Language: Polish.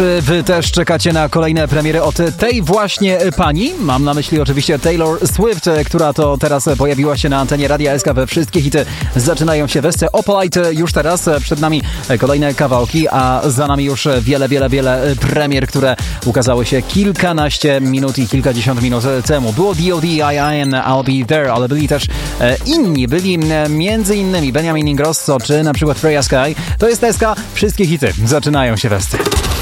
Czy wy też czekacie na kolejne premiery od tej właśnie pani? Mam na myśli oczywiście Taylor Swift, która to teraz pojawiła się na antenie Radia SK. We wszystkie hity zaczynają się wesce. Opalite już teraz, przed nami kolejne kawałki, a za nami już wiele premier, które ukazały się kilkanaście minut i kilkadziesiąt minut temu. Było D.O.D. I.I.N. I'll Be There, ale byli też inni. Byli między innymi Benjamin Ingrosso czy na przykład Freya Sky. To jest SK. Wszystkie hity zaczynają się wesce.